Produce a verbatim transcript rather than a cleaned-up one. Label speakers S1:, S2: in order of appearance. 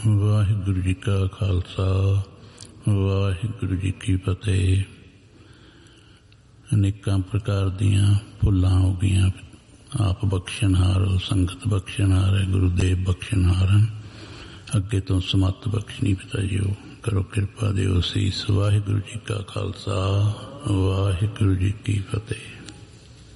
S1: ਵਾਹਿਗੁਰੂ ਜੀ ਕਾ ਖਾਲਸਾ, ਵਾਹਿਗੁਰੂ ਜੀ ਕੀ ਫਤਿਹ। ਅਨੇਕਾਂ ਪ੍ਰਕਾਰ ਦੀਆਂ ਭੁੱਲਾਂ ਹੋ ਗਈਆਂ। ਆਪ ਬਖਸ਼ਣਹਾਰ, ਸੰਗਤ ਬਖਸ਼ਣਹਾਰ ਹੈ, ਗੁਰੂਦੇਵ ਬਖਸ਼ਣਹਾਰ ਹਨ। ਅੱਗੇ ਤੋਂ ਸਮੱਤ ਬਖਸ਼ਣੀ ਪਿਤਾ ਜੀਓ, ਕਰੋ ਕਿਰਪਾ ਦਿਓ ਸੀਸ। ਵਾਹਿਗੁਰੂ ਜੀ ਕਾ ਖਾਲਸਾ, ਵਾਹਿਗੁਰੂ ਜੀ ਕੀ ਫਤਿਹ।